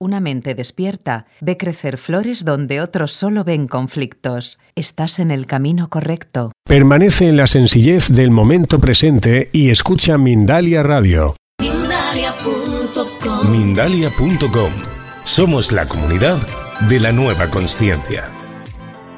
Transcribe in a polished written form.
una mente despierta ve crecer flores donde otros solo ven conflictos. Estás en el camino correcto. Permanece en la sencillez del momento presente y escucha Mindalia Radio. Mindalia.com. Somos la comunidad de la nueva consciencia.